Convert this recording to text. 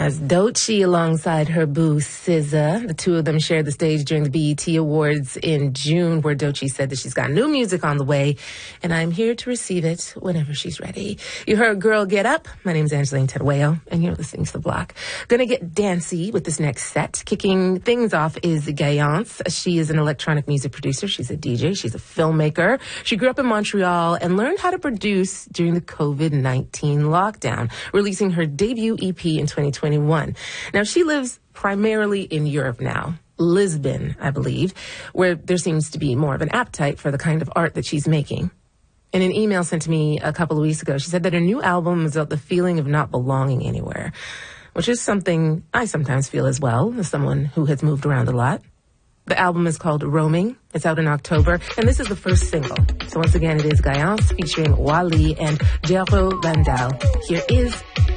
As Doechii alongside her boo SZA. The two of them shared the stage during the BET Awards in June, where Doechii said that she's got new music on the way, and I'm here to receive it whenever she's ready. You heard Girl Get Up. My name's Angeline Teruello, and you're listening to The Block. Gonna get dancey with this next set. Kicking things off is Gayance. She is an electronic music producer. She's a DJ. She's a filmmaker. She grew up in Montreal and learned how to produce during the COVID-19 lockdown, releasing her debut EP in 2021. Now, she lives primarily in Europe now, Lisbon, I believe, where there seems to be more of an appetite for the kind of art that she's making. In an email sent to me a couple of weeks ago, she said that her new album is about the feeling of not belonging anywhere, which is something I sometimes feel as well, as someone who has moved around a lot. The album is called Roaming. It's out in October, and this is the first single. So once again, it is Gayance featuring Wally and Jero Vandal. Here is